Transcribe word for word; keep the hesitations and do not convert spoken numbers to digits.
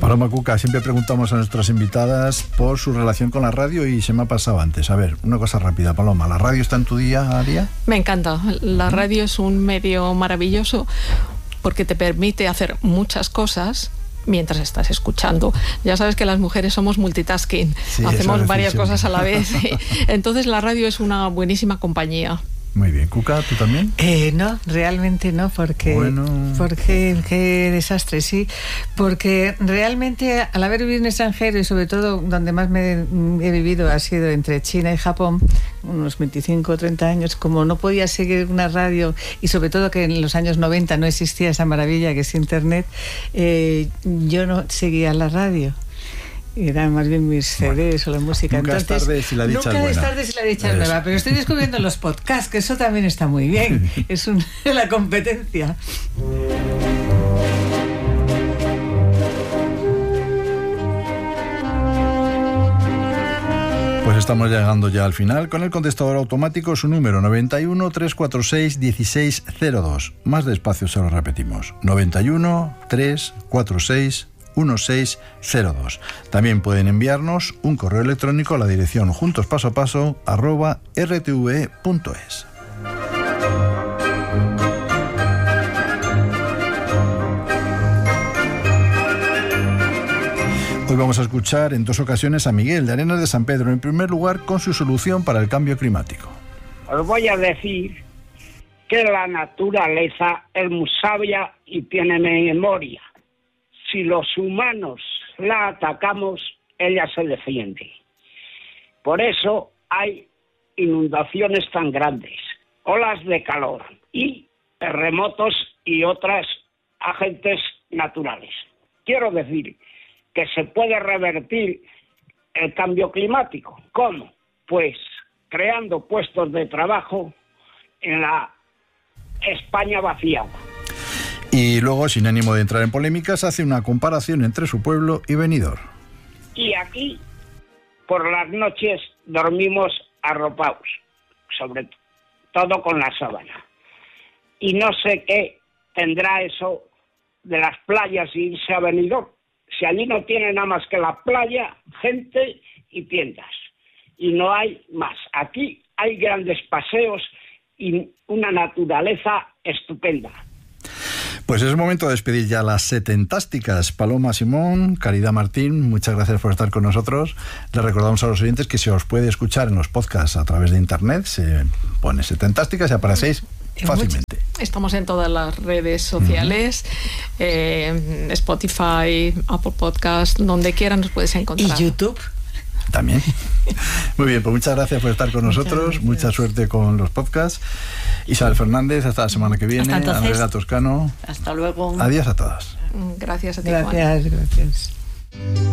Paloma Cuca, siempre preguntamos a nuestras invitadas por su relación con la radio y se me ha pasado antes. A ver, una cosa rápida, Paloma, ¿la radio está en tu día a día? Me encanta. La radio es un medio maravilloso porque te permite hacer muchas cosas mientras estás escuchando. Ya sabes que las mujeres somos multitasking, sí, hacemos varias cosas a la vez. Entonces la radio es una buenísima compañía. Muy bien. Cuca, ¿tú también? Eh, no, realmente no, porque, bueno. porque qué desastre, sí, porque realmente al haber vivido en extranjero y sobre todo donde más me he vivido ha sido entre China y Japón, unos veinticinco o treinta años, como no podía seguir una radio y sobre todo que en los años noventa no existía esa maravilla que es Internet, eh, yo no seguía la radio. Eran más bien mis C Ds bueno, o la música. Nunca Entonces, es tarde si la dicha nunca es buena. es tarde si la dicha es nueva, pero estoy descubriendo los podcasts, que eso también está muy bien. Es un, la competencia. Pues estamos llegando ya al final con el contestador automático, su número noventa y uno, trescientos cuarenta y seis, dieciséis cero dos. Más despacio se lo repetimos. noventa y uno, trescientos cuarenta y seis, dieciséis cero dos. También pueden enviarnos un correo electrónico a la dirección juntospasoapaso arroba r t v e punto es. Hoy vamos a escuchar en dos ocasiones a Miguel de Arenas de San Pedro, en primer lugar con su solución para el cambio climático. Os voy a decir que la naturaleza es muy sabia y tiene memoria. Si los humanos la atacamos, ella se defiende. Por eso hay inundaciones tan grandes, olas de calor y terremotos y otras agentes naturales. Quiero decir que se puede revertir el cambio climático. ¿Cómo? Pues creando puestos de trabajo en la España vaciada. Y luego, sin ánimo de entrar en polémicas, hace una comparación entre su pueblo y Benidorm. Y aquí, por las noches, dormimos arropados, sobre todo con la sábana. Y no sé qué tendrá eso de las playas y irse a Benidorm. Si allí no tiene nada más que la playa, gente y tiendas. Y no hay más. Aquí hay grandes paseos y una naturaleza estupenda. Pues es momento de despedir ya las setentásticas. Paloma Simón, Caridad Martín, muchas gracias por estar con nosotros. Les recordamos a los oyentes que se os puede escuchar en los podcasts a través de internet. Se pone setentásticas y aparecéis fácilmente. Estamos en todas las redes sociales, uh-huh. eh, Spotify, Apple Podcast, donde quieran nos puedes encontrar. ¿Y YouTube? También. Muy bien, pues muchas gracias por estar con nosotros. Mucha suerte con los podcasts. Isabel Fernández, hasta la semana que viene. Andrea Toscano. Hasta luego. Adiós a todas. Gracias a ti, Gracias, Juan. gracias.